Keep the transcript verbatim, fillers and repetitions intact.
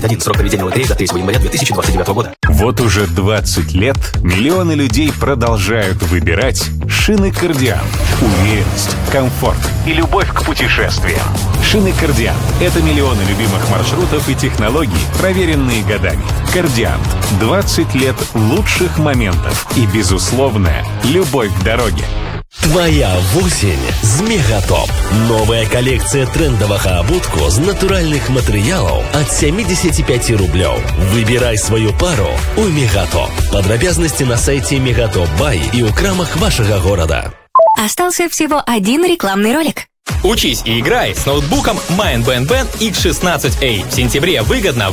тридцать один. Срок проведения лотереи до третьего января две тысячи двадцать девятого года. Вот уже двадцать лет миллионы людей продолжают выбирать шины «Кардиант». Уверенность, комфорт и любовь к путешествиям. Шины «Кардиант» — это миллионы любимых маршрутов и технологий, проверенные годами. «Кардиант» — двадцать лет лучших моментов и безусловная любовь к дороге. Твоя осень з Мегатоп. Новая коллекция трендового абутку з натуральных материалов от семьдесят пять рублей. Выбирай свою пару у Мегатоп. Подробности на сайте Мегатоп Бай и у крамах вашего города. Остался всего один рекламный ролик. Учись и играй с ноутбуком Mindband Band икс шестнадцать эй. В сентябре выгодно